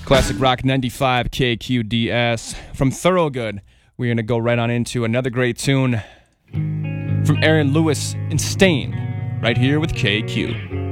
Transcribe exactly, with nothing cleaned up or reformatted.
Classic Rock ninety-five K Q D S. From Thorogood, we're going to go right on into another great tune from Aaron Lewis and Stain, right here with K Q.